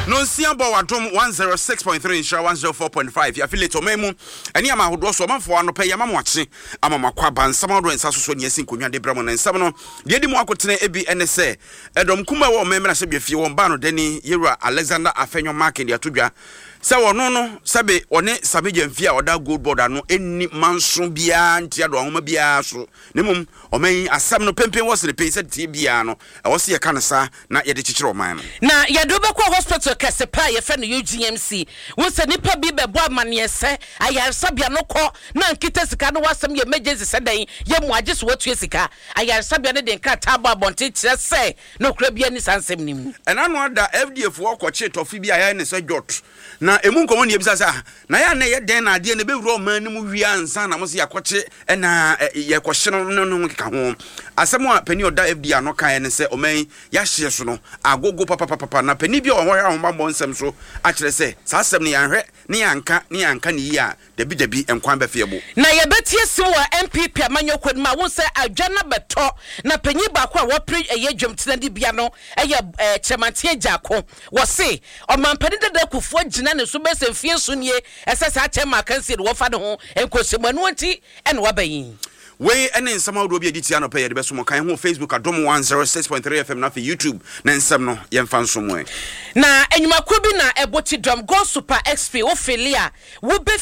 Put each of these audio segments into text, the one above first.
No Siambo Watum 106.3 Insha 104.5 affiliate Omemu any ama hodo so man for no pay yamamwachi ama makwaba nsamado ensaso so nyesin konwa de bramo na nsam no de di mu akotene ebi NSA edom kuma wo memra se befie wo ba no deni Yera Alexander Afenyo market ya todwa se wono no sabe one sabe jamfia oda gold border no eni manso bia ntia do ahoma bia so nemum omen asam no pempen wo se pe se tie bia no wo se ye kanasa na ye de chichiro man na ye do be kwa hospital kese pa ye fe no UGMC wo se nipa bi be bo amane se ayarsa bia no ko na nkita sika no wasam ye emergency se dan ye mu age so watu sika ayarsa bia ne de nka tabo abonte kire se no kura bia ni sansem nim ena no ada FDF wo ko che tofi bia ya ne se jot na emu nkomo ne ebisa sa na ya na ye den na ade ne be wuro man ne mu wia ansa na mo se yakoche na ye kohye no ka ho asem a pani oda FDF no kan ne se omen ya hye so no agogo papa na pani bi o ho ya ho mambo nsem so a kire se sa asem ne yanhwe ne yanka ne yi a debi enkwan be fiebo na ye betie si wa MPP amanyokwa ma won se adwana beto na pani ba ko a wo pre eye dwomtena di bia no eye chemantie jako wo se o mampani deda kufu agina ne so bese fie so nie ese sa chema kansi wo fa de ho enkosemanu anti ene wabayin we ene nsama wodo bi editia no pay de beso mo kan ho Facebook adom 106.3 FM na fe YouTube na nsam no ye mfa nsomo na enyumakwa bi na eboti dom go super XP wo filia wo be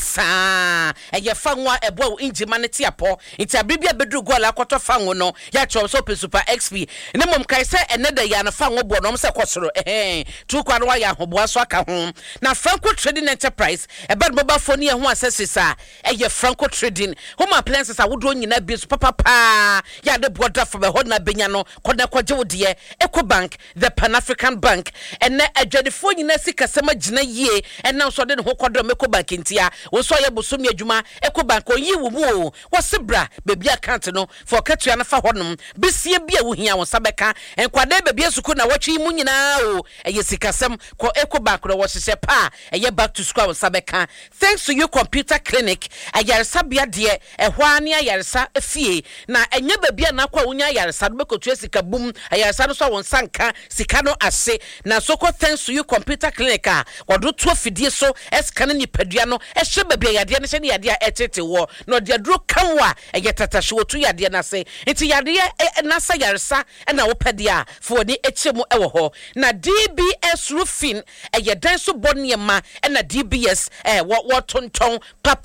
filisa eye fa nwa ebo injima ne tiapo nti abibia bedru go la kwato fa nwo no ya chom so pe super XP ne mom kai se ene da ya na fa nwo bo no se kwosoro tu kwa no ya hoboa so aka ho na Franco Trading Enterprise ebe boba foni e ho asesisa eye Franco Trading home appliances a nyina bi so papa ya de border for be hodna benya no koda kwaje wodie Eco Bank the Pan African Bank ene adwadefo nyina sika sema gina yie ena so de ho kodo Eco Bank ntia wo so ye bosomi adwuma Eco Bank oyi wo mu wo sebra bebi account no for katua na fa honom besie bia wo hia wo sabeka enkwade bebi asuku na wotwe mu nyina o eye sika sem ko Eco Bank no wo hye pa eye back to school wo sabeka thanks to you computer clinic ayarsa bia de ehwa ne ayarsa afie na enye babia na kwa unya ayarsa do bekotua sika bum ayarsa no so won sanka sika no ase na soko thanks to you computer clinic a wodo to afidie so escan ni padua no ehye babia yade ne hye ne yade a etete wo no de aduro kanwa eyetatahye wotu yade na se enti yade na sa yarsa na wo padia fo ni echemu ewo ho na DBS roofing eyedan so boniema na DBS wo tonton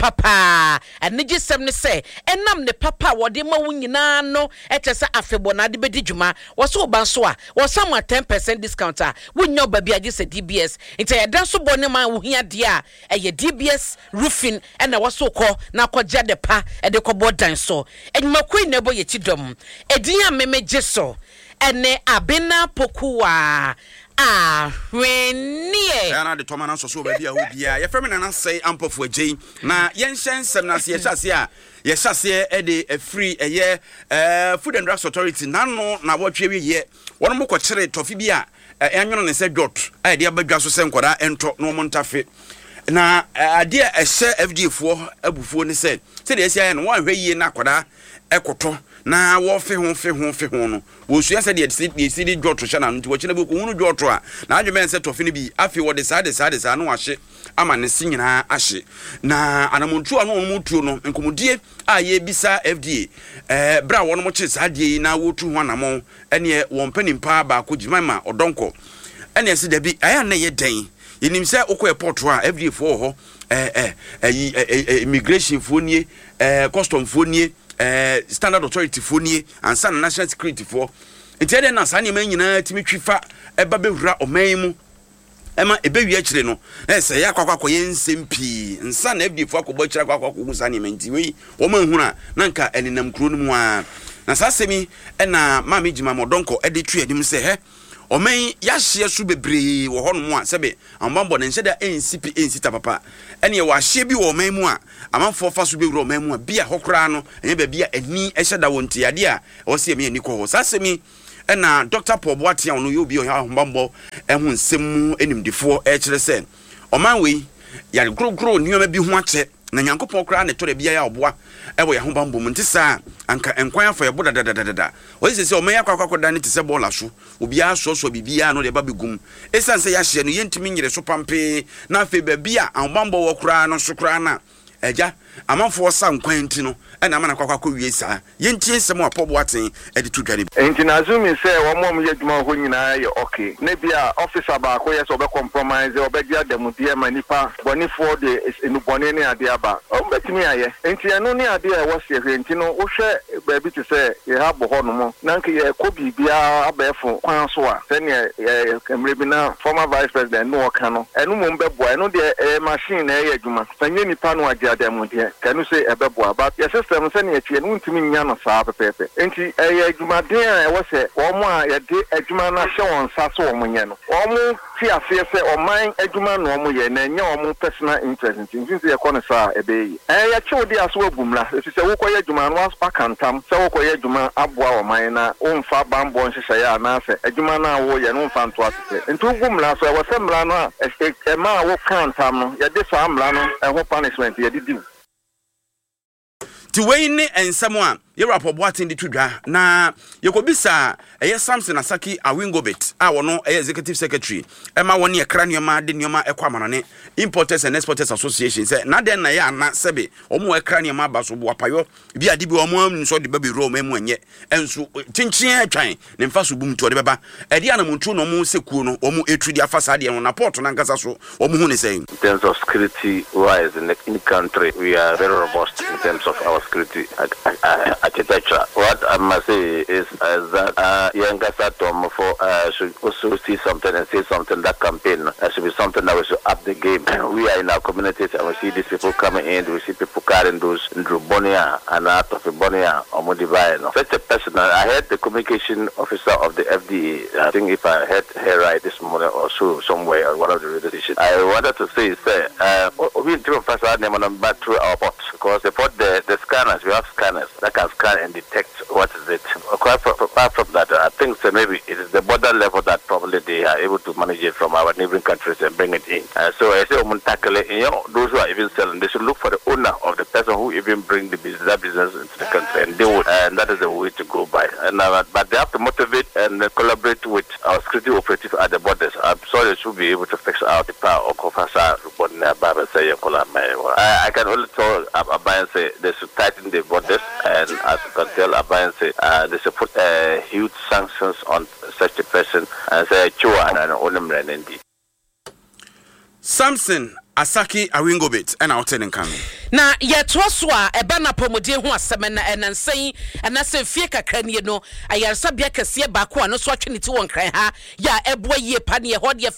papa anigi sem ne se enam ne papa wode ma wunyina no etese afebo na de bedi dwuma wo so ba so a wo sama 10% discount a wunyo ba bia gi se DBS enti eyedan so boniema wo hia de a eye DBS roofing na wo so ko na akogya de pa de ko bodan so enyimakoi na bo ye chidom edin a memeje so ene abena pokuwa wenie ana de toma na so ba bia ho bia ye frame na say ampofo agei na yen hyensem na se ye hyase a ye hyase e de free eye Food and Drugs Authority nano na wotwe wiye wono mo kwakire tofi bia enyono ne se dot a de abadwa so se nkoda ento no mo ntafe na ade ehye FDF fo abufuo ne se de esia no wan hweye na koda ekoto na wo fe ho no wo sua se de sidi dwoto hye na nti wo kire be ko hunu dwoto a na adweme se tofe ne bi afi wo de sa no wahye ama ne si nyina ahye na anamontu ano no mutuo no nkomodie a ye bisa FDA bra wo no mo kire sa de na wo tu ho anamo ene wo mpanimpa ba ko gimama odonko ene se de bi aya na ye den yenim se okọ airport a FDA fo ho immigration fo nie custom fo nie standard authority fo nie and san national security fo entiede na sa ne man nyina timi twifa eba bewura oman mu ema ebewi akire no se ya kwakwakoye nsempi nsa na FDA fo akobọ akira kwakwako sa ne man ti we wo man huna na nka eninam kuro no mu a na sa semi na ma me jima modonko ede twa anim se he omen yahye su bebre wo hono a sebe ambambo ne nhyeda ensita papa ene wa hye bi wo man mu a amanfo fa so bewro man mu a bia hokra no enye ba bia ani ehyeda wonti ade a wo se me ani ko ho sasemi na Dr. Paul Boatia no yo bi o ambambo ehun nsem enimdifo e kire se oman we yare grogro nioma bi ho ache na Nyankopɔn kra ne tore bia ya oboa ewo ya ho bambom nti sa anka enkwan afọ ya boda dadadada o yese se o me yakwa kwakoda ne te se bola so obi a so bibia no de ba begum esanse ya hye no yentimi nyire so pampe na afi ba bia anbambo wo kra no so kra na eja amanfo sa nkwan nti no na amana kwakwa wie saa yentie nsem apobo aten e de tudwane enti na azumi say wo mom ye djuma ho nyina ye okay na bia officer ba ko ye so be compromise obe dia demudie manipa bonifo de enubone ne ade aba o betimi aye enti eno ne ade e wo se hwe enti no wo hwe ba bi te say ye ha bo ho no mo na nke ye ko bibia abefo kwan so a se ne emre bi na former vice president no oka no eno mo mbebo eno de machine na ye djuma sanye nipa no ade demudie kanu say ebebo aba ye system se ne etie no ntimi nya no saa pepepe enti adwumaden a wo se wo mo a ye de adwuma na hye won sa so wo mo nye no wo mo ti afie se oman adwuma no wo mo ye na nya wo mo personal interest enti se ye kono saa ebe yi ye che odi aso agumla esi se wo koye adwuma no aspa kantam se wo koye adwuma aboa oman na wo mfa bambo nhyehyɛ ya na se adwuma na wo ye no mfa nto atete enti ugumla so wo se mra no a ma wo kantam no ye de saa mra no ho punishment ye di ti wei ne ensemo a ye rapobo atende tudwa na yekobisa eye Samson Asaki Awingobit a wono executive secretary ema woni ye kra nneoma de nneoma ekwamanane Importers and Exporters Association say na den na ye ana sebe omo ekra nneoma baso bo apayo bi ade bi omo nso de baby room emu anye enso chinchin atwan ne mfa so bum to de beba ade ana muntu no mo sekuo no omo etudi afasa de na port na nkasa so omo hu ne say in terms of security wise in the country we are very robust in terms of our security architecture. What I must say is that Yankasa Tom should also see something and say something. That campaign should be something that we should up the game. We are in our communities and we see these people coming in. We see people carrying those in Bonia and out of Bonia or Modibai. Such a person, I heard the communication officer of the FDA. I think if I heard her right this morning or so somewhere or one of the radio stations. I wanted to say, we need to pass our name on back through our ports because the port, the scanners, we have scanners that can scan and detect what is it. Apart from that, I think maybe it is the border level that probably they are able to manage it from our neighboring countries and bring it in. So I say, those who are even selling, they should look for the owner of the person who even bring that business into the country, and and that is the way to go by. And but they have to motivate and collaborate with our security operatives at the borders. I'm sure they should be able to fix out the power of Kofasa. I can only tell Abayan say they should tighten the borders, and as you can tell Abayan say they should put huge sanctions on such a person and say Chua and Onem indeed. Samson Asaki Awingobit and our tenant coming. Na yetwoswa eba na pomodie ho asem na enansen anase fie kakra ne no ayarsabia kase ba ko ano so atwe ne ti won kran ha ya eboa yie pa ne ho de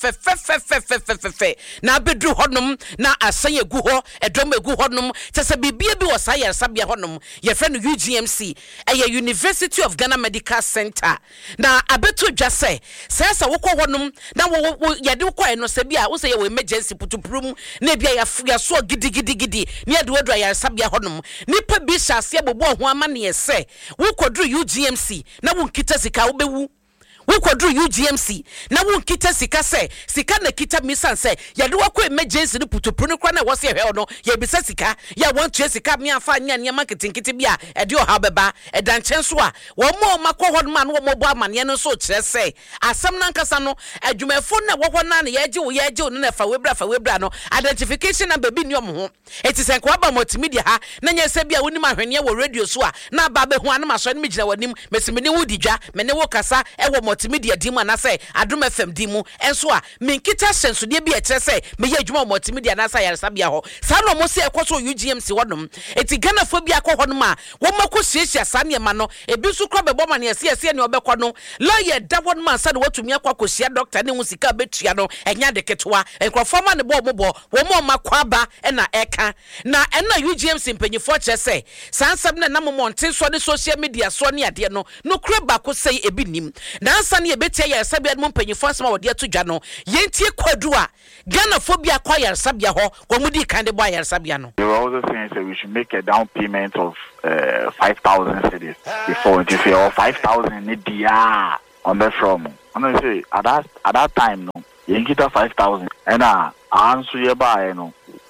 fe na bedru honom na asan egu ho edom egu honom tese bibia bi wosa ayarsabia honom ye fre no UGMC eye University of Ghana Medical Center na abeto dwase sesa wokọ honom na wo yede wokọ eno se bia wo se ye we emergency putuprum na bia ya so gidi de wodra ya sabia honom nipa bi hyase abobo ho ama ne ese wo kodru UGMC na wo nkita sika wo bewu wo kodru UGMC na wo nkita sika se sika na kita misan se ya de wakọ emergency ne putopro ne kwa na wo se hwe no ya bisa sika ya want to sika me afa nya ne marketing kiti bia e de oha beba e dan chenso a wo mo makọ honom an wo mo bo amane no so kire se asem na nkasa no adwumafo na wo ho na ne ya je no na fa webra no identification number bi ni omho eti sen kwa ba multimedia ha na nya se bia wonim ahwene wo radio so a na ba be ho an ma so ne migina wanim mesimene wo didwa me ne wo kasa e wo multimedia dimu na say Adum FM dimu enso a menkita senso de bi e kire say me ye adwuma multimedia na say yaresabia ho sa no mo se ekoso UGMC wodom eti Ghana fo bi akọ ma wo mako hyehyia sa ne ma no ebi su kro bebo ma ne ese ne obekọ no lawyer da won ma sa de watumi akọ akosia doctor ne hu sika betua no enya de ketwa enkrofo ma ne bo wo mo makọ aba na eka na UGMC mpanyifo kire say sansam na mo monte so de social media so ne ade no kro ba ko say ebi nim na ansa ne betia yaresabia mo mpanyifo asema wode atodwa no yentie kwadu a Ghana phobia kwa yaresabia ho wo mudi kan de bo yaresabia no. They were also saying that we should make a down payment of 5,000 cedis before it is or 5,000 in dia on the from. And I say at that time no you get 5,000 and answer ye buy no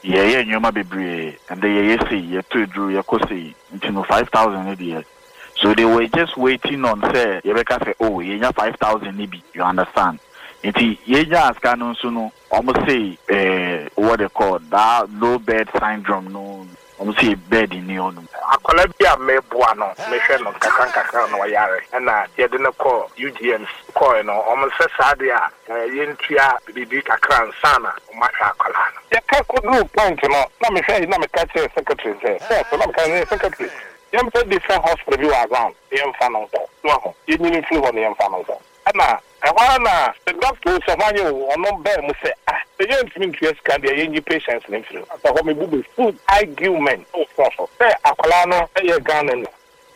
Yeah, you might be brave, and they say you to drew your cosi into 5,000 idea. So they were just waiting on say Rebecca say, oh, you 5,000 nibi, you understand? It's yeah, canon soon almost say what they call that low bed syndrome, no almost say bed in the on. Akolabia me buano, me sheno kakan no yare, and you didn't call UGM coin or almost sadia, yentia, bibi kakran sana, maka kolana. Ya could do point, let me say, let me catch a secretary, say, so I'm kind of secretary. Yam said different hospital you are around, the infano, no, you didn't feel on the infano. Anna, I the doctor of you or no bear must say, the young interest can be any patients in through. The home will be food argument, no social. Say, Akolano, a gun.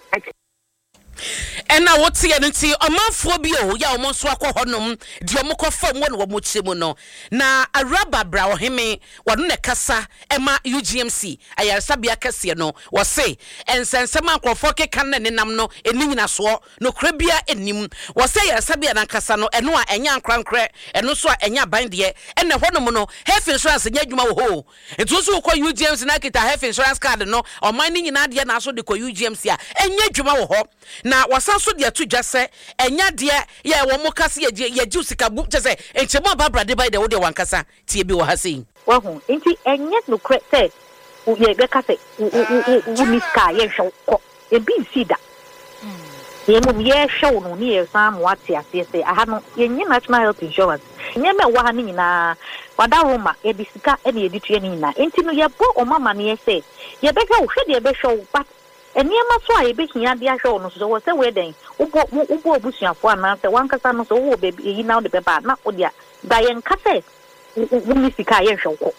Ena woti enti omanfo bi o ya omonso akọhonom di omukọ fam won wo muchemu no na araba bra oheme wonu ne kasa ema UGMC ayarsabia kase no wo se ensensem akrofo keka na nenam no eni nyina so no krabia enim wo se ayarsabia na kasa no eno a enya ankrankre eno so a enya bande ene honom no health insurance nya adwuma wo ho entu so ko UGMC na kita health insurance card no o man ni nyina de na so de ko UGMC a enya adwuma wo ho na wasanso de atu dwase enya de ye wo mo kase ye ju sika bu je se enchemo babra de bai de wo de wankasa tie bi wo ha sei wa hu enti enya no kre se ye be kase u ni ska ye hwo ko e bi sida ye mo ye hwo no ni ye sam wati ase se aha no ye nyi national health insurance nye me wa ha ni na wada roma e bi sika e na ye ditue ni na enti no ye bo o mama ne ye se ye be hwo hwe de be hwo but eniema so a ebehia de ahwe no so wo se we den ubo obusuafo ana se wankasa no so wo baby yi na de beba na wo dia da yen kase wo mi sika ye hweko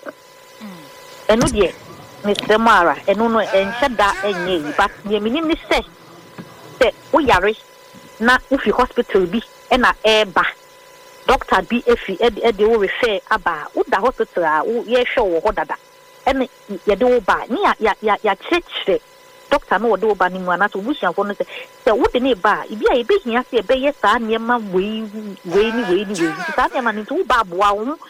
enu de ni semara enu no enhyeda enye yi but ye minim ni se wo yare na ufi hospital bi na eba doctor bi efi e de wo refer aba wo da hospital a wo ye hwe wo ho dada ene ye de wo ba ni ya chechre doctor no do ba ni mu ana so busian fo no se wo de ne ba ibi a ebe hia se ebe ye sa niema we ni sa niema ni to ba boa wo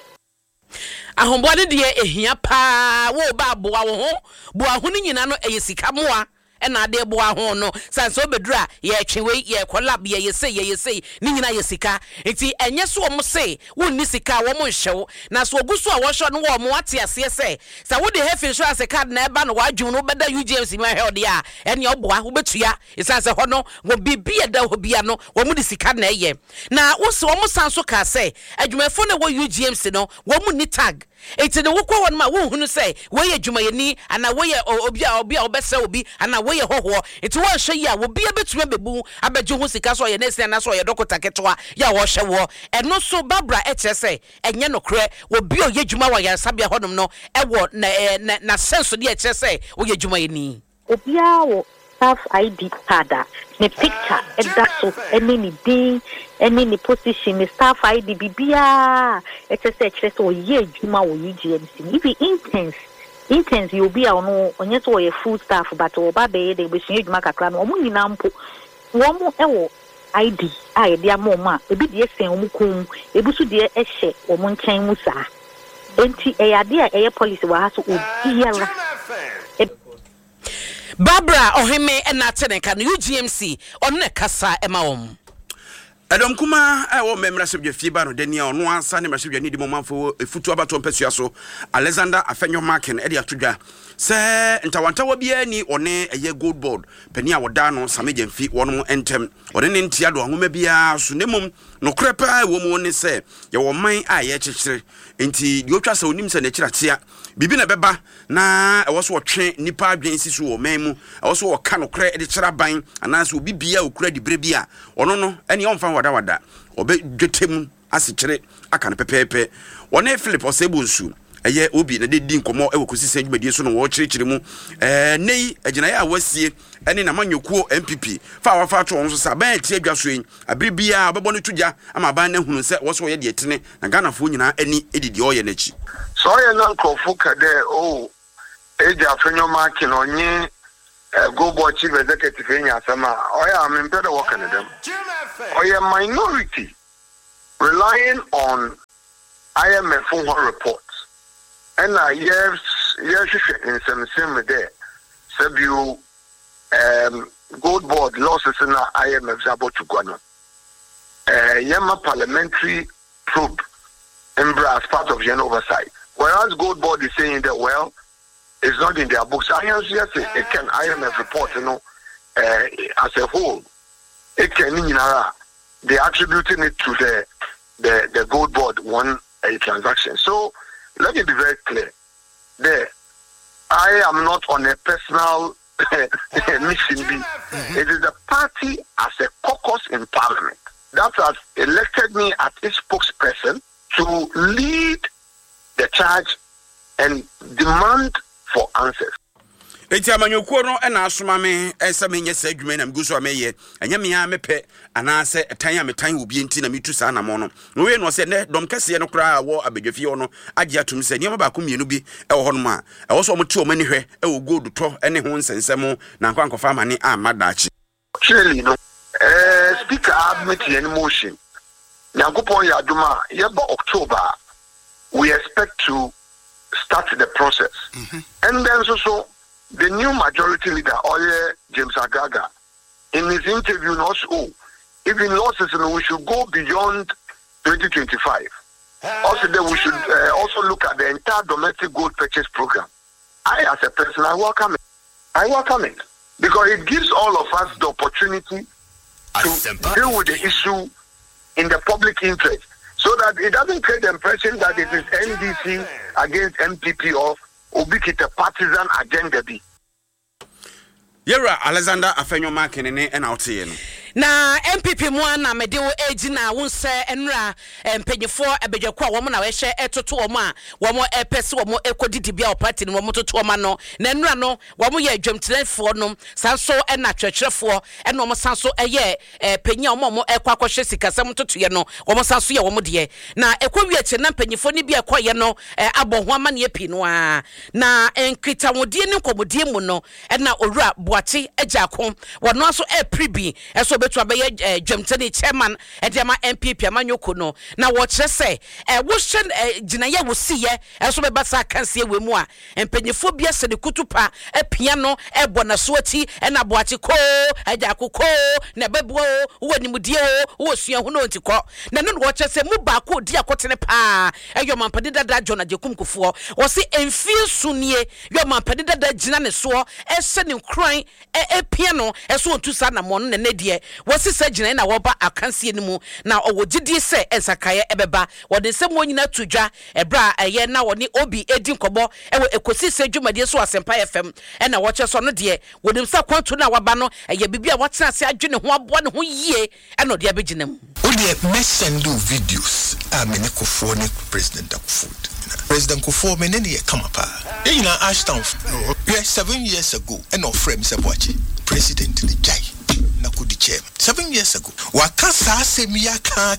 ahombo de de ehia pa wo ba boa wo ho ni nyina no eyesika moa ena ade boa ho no sanso bedura ye twewe ye collab ye say ni nyina ye sika enti enye so wo se wo ni sika wo mo hyew na so oguso a wo hyo no wo mo ate ase se sa wo de health insurance card na eba no wadwu no beda UGMC ma he ode a ene oboa wo betua isanse ho no wo bibia da ho bia no wo mo de sika na eye na wo se wo mo sanso ka se adwumafo na wo UGMC no wo mo ni tag enti de wo kwa won ma wo hunu se wo ye adwumayeni ana wo ye obi a obese obi ana wo ye hoho enti wo hwe ya wo bia betuma bebu abeju ho sika so ye na sia na so ye dokota ketwa ya wo hwe wo eno so babra se enye no kre wo bia ye adwuma wa yansabia hodom no ewo na senso de se wo ye adwumayeni obi a wo staff ID card ne picture so any ni din any ni position ni staff ID bibia se so ye adwuma wo UGMC if intense you be no onye so ye full staff but o ba be de be shin adwuma kakra no omu nyina mpo wo mo ewo ID a ye dia mo ma ebi de sen omu kun ebusu de ehye omu nchen mu saa enti eyade a eye policy wa ha so obiara Barbara oheme ena teneka no UGMC onne kasa ema wom Adam kuma wo memra sebje fiba no denia ono ansa ne mrasebje ni di momamfo efutu abato mpasua so Alexander Afenyo Marken e de atodwa se ntawantawa bia ni one eye gold board pani a woda no sameje mfi wono entem one ne ntia do ahoma bia so nemum no krepa wo mu ne se ye wo man a ye kyekere enti di otwa se onim se ne kiratia bibi na beba na e wo so otwe nipa adwen si so wo man mu e wo so wo ka no kre e de kyera ban anase obi bia okura di bre bia ono no ene omfa wada obe dwetem asikere aka no pepepe wone Philip Osebunsu eye obi na de di nkomo e wokosi senjumadi so no wo kyerkyere mu nei agina ya wasie ene na manyokuo MPP fa wafa to won so sa ban tie adwa so yin abribia obebo no tudja ama ban na hunu se wo so ye de etene na Ghana fo nyina ani edidi oye na chi so ye na nkofo kade o eja Afenyo Marken onye go boy chief executive in Yasama oya amempe de work in them oya minority relying on IMF reports and yes in some there Sabu gold board losses in IMF Zabo to Guano. Yama parliamentary probe as part of gen oversight. Whereas gold board is saying that well, it's not in their books. Yes, it can IMF report, as a whole. It can they're attributing it to the gold board one transaction. So let me be very clear. There, I am not on a personal mission. It is the party as a caucus in parliament that has elected me as its spokesperson to lead the charge and demand for answers. Eti amanyokuo no na asoma me esa menye sa adwuma na mguso ameye anya me ya mepe anase etan ya metan obi enti na metu sa na mo no we no se ne dom kase no kra wo abedwafie no age atum se niam ba ko mienu bi e wo ho no ma e wo so mo ti o mani hwe e wo gold to ene ho nsensem na nkwankofa amane amadachi clearly no speaker admit any motion Yankopon ya aduma yeba October we expect to start the process and then so the new majority leader, Oye James Agaga, in his interview, also, even losses, we should go beyond 2025. Also, that we should also look at the entire domestic gold purchase program. I, as a person, I welcome it because it gives all of us the opportunity to deal with the issue in the public interest, so that it doesn't create the impression that it is NDC against MPP or Ubikita partisan agenda be. Yera Alexander Afenyo Makenene and out here. Na MPP mu na mede wo agi na wo nse enra mpanyefo abedwakwa wo na we hye etoto wo ma wo mo epese wo mo ekodidi bia o party no wo mo toto ma no na enra no wo mo ye adwamtirefo no sanso na twetwerefo na wo mo sanso eye panya wo mo ekwakohye sikasam toto ye no wo mo sanso ye wo mo de na ekwawi ache na mpanyefo ni bia ekoye no abɔ ho amane epi no a na enkita wodie ne nkomodie mu no na owura boache agyako wo no aso pribi eso to abeye dwamtani chairman edema MPP amanyoko no na wo kire se wo hye ginaye wo siye enso be basa kanse we mu a empanyefo bia se de kutupa apia no ebo na so ati na boache ko ajakoko na bebuo wo nimudie wo sua hu no ntikọ na no wo kire se mu ba ko di akotene pa eyo mampade dada John Ajekum Kufuor wo se emfie sunie yo mampade dada gina ne so ehye ne kran epia no eso ontu sa na mo no ne de wasi sa gina na woba akansie ni mu na owogidi se ensakaye ebeba wode se mo nyina tudwa ebra eye na woni obi edi nkobo ewo ekosi se dwumadie so Asempa FM na wo che so no de wode sa kwanto na waba no eye bibia wotena se adwene ho aboa ne ho yie na de abegina mu ode mesendo videos amene Kufuor ne President Kufuor President Kufuor menene ye kama pa ina Ashton 7 years ago and of frame se boache President ni jai na kudi chairman 7 years ago wakasa asemia ka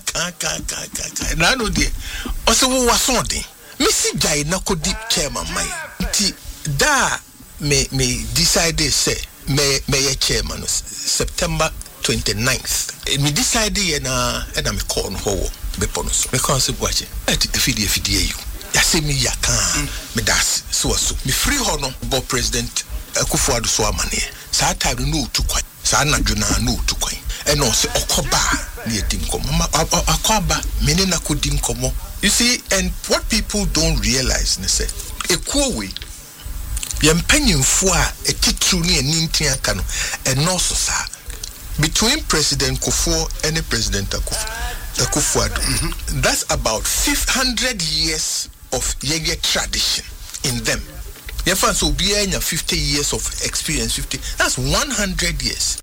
na no de oso wo wasonde misi jai na kudi chairman mai ti da me decide say me ye chairman September 29th me decide ye na me call no ho be ponos me kan se boache efidie you yasemi yaka me das so me free ho no bo President Kufuor do so amane sa time no to kwa sa na dwuna no to kwa e no se okoba na edim komo akoba mene na kodim komo you see. And what people don't realize ne say ekuowe yempanyimfo a etitru ne anintia aka no e no so sa between President Kufuor and President Kufuor that's about 500 years of yeye tradition in them. Yefan so be 50 years of experience, 50. That's 100 years.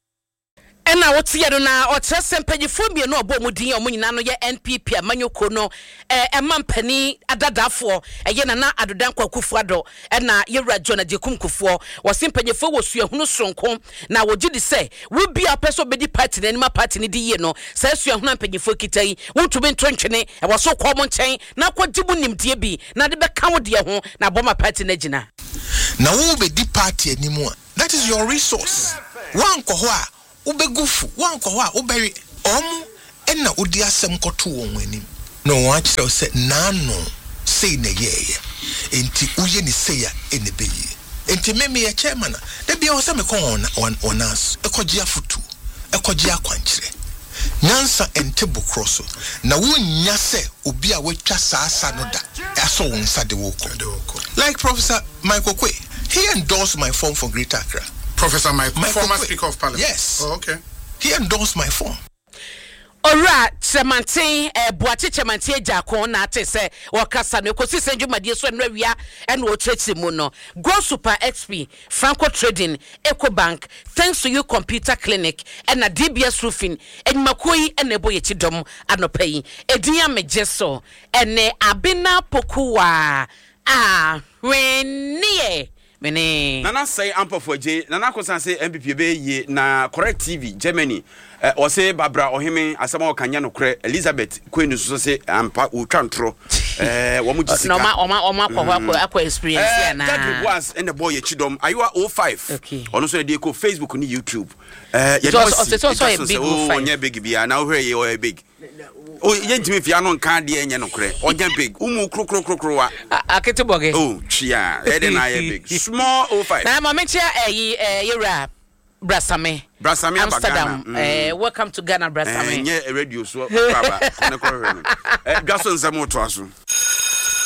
Ena woti ye no na otrese mpanyifo mie no obo mudin omunyina no ye NPP amanyoko no emampani adadafo ye na adodan Kufuor do ena yewura John Ajekum Kufuor wose mpanyifo wosuahunu sonko na wogidi se we bia peso bedi party na anima party ni di ye no sa suahunu mpanyifo kitai wontube ntontwene e waso kwa mo nchen na kwagibu nimdie bi na de beka wo de ho na boma party na gina na wo bedi party animu that is your resource wan ko ho a ubegufu wanko wa uberi ena udi asem koto won anim no wa kire se nano sei na yeye enti uye ni seya enebeye enti meme ya chairman da bia wo se me kon on us ekogia futu ekogia kwankyere nyansa entebo crosso na wonya se obi a watwa saasa no da aso wonsa de woko like Professor Michael Kwe, he endorsed my form for Greater Accra. Professor Michael former Kwe. Speaker of Parliament. Yes. Oh, okay. He endorsed my form. Ora Chemantin Boachi Chemantin Jakon na te se wakasa no kosi senjumadie so nwawia and wo trade mu no Go Super XP Franco Trading Ecobank thanks to you computer clinic and na DBS roofing and makoi and eboye chidom anopai edinya mejeso ene abina pokuwa wenie mene Nana say ampo for J Nana kosan say MPP be ye na Correct TV Germany o say Barbara Ohime asama okanya no kre Elizabeth Queen so say ampa utwantro wo mu jisika no ma kwa experience ya na that was in the boy chidom ayiwa 05 okay ono so dey ko Facebook ni YouTube so a big onye big bia na ohwe ye o big oh yentimi fia no nka de enye no kre onye big umu krokro wa aketeboge oh chia ede na ye big small 05 na ma mentia yera Brasame Amsterdam welcome to Ghana Brasame nye radio so baba konekoro dwaso nzamo to aso